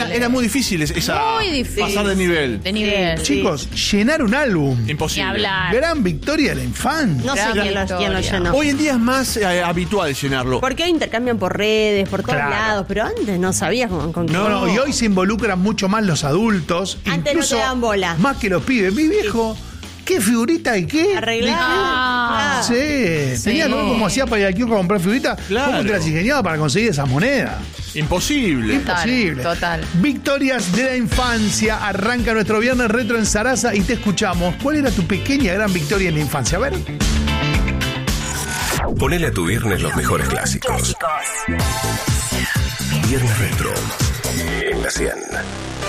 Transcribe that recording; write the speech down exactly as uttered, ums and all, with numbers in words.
era, era muy difícil esa Muy difícil. pasar de nivel. De nivel. Sí. Chicos, llenar un álbum. Imposible. Ni hablar. Gran victoria de la infancia. No sé Gran quién lo, quién lo victoria. llenó. Hoy en día es más eh, habitual llenarlo. Porque hoy intercambian por redes, por todos Claro. lados, pero antes no sabías con, con No. Bueno, y hoy se involucran mucho más los adultos. Antes no incluso te dan bola. Más que los pibes. Mi viejo, ¿qué figurita y qué? Arreglar. Ah. Sí, tenía que ver cómo hacía para ir al kiosco a comprar figuritas. Claro. ¿Cómo te las ingeniaba para conseguir esas monedas? Imposible. Total, Imposible. total. Victorias de la infancia. Arranca nuestro viernes retro en Sarasa y te escuchamos. ¿Cuál era tu pequeña gran victoria en la infancia? A ver. Ponele a tu viernes los mejores clásicos. Viernes retro en la cien.